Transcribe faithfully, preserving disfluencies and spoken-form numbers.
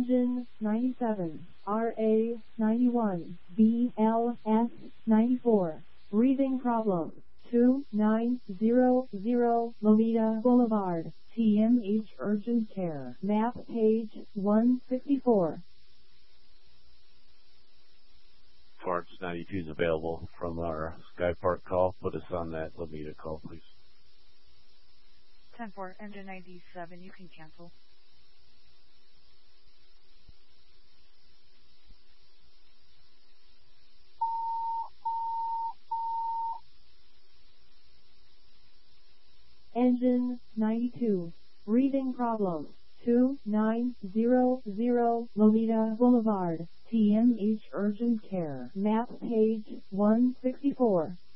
Engine ninety-seven, R A ninety-one, B L S ninety-four. Breathing problem. two nine zero zero Lomita Boulevard, T M H Urgent Care. Map page one sixty-four. Florence ninety-two is available from our Sky Park call. Put us on that Lomita call, please. ten four, engine ninety-seven, you can cancel. Engine ninety-two. Breathing problem. two nine zero zero Lomita Boulevard, T M H Urgent Care. Map page one sixty-four.